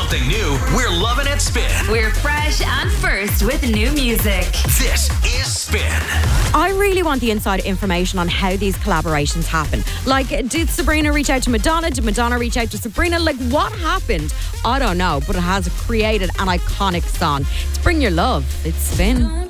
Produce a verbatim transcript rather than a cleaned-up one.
something new, we're loving it Spin. We're fresh and first with new music. This is Spin. I really want the inside information on how these collaborations happen. Like, did Sabrina reach out to Madonna? Did Madonna reach out to Sabrina? Like, what happened? I don't know, but it has created an iconic song. It's Bring Your Love. It's Spin.